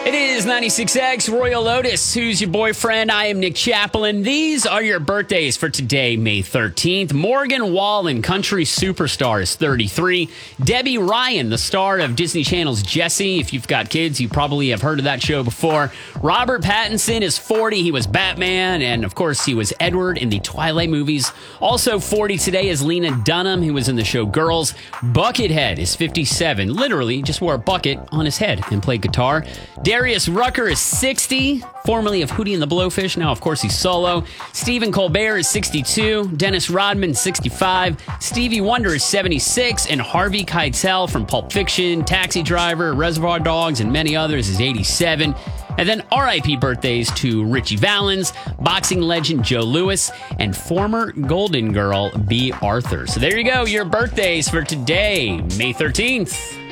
It is 96X Royal Lotus. Who's your boyfriend? I am Nick Chaplin. These are your birthdays for today, May 13th. Morgan Wallen, country superstar, is 33. Debbie Ryan, the star of Disney Channel's Jessie. If you've got kids, you probably have heard of that show before. Robert Pattinson is 40. He was Batman, and of course, he was Edward in the Twilight movies. Also 40 today is Lena Dunham, who was in the show Girls. Buckethead is 57. Literally just wore a bucket on his head and played guitar. Darius Rucker is 60, formerly of Hootie and the Blowfish. Now, of course, he's solo. Stephen Colbert is 62. Dennis Rodman, 65. Stevie Wonder is 76. And Harvey Keitel from Pulp Fiction, Taxi Driver, Reservoir Dogs, and many others is 87. And then RIP birthdays to Richie Valens, boxing legend Joe Louis, and former Golden Girl Bea Arthur. So there you go, your birthdays for today, May 13th.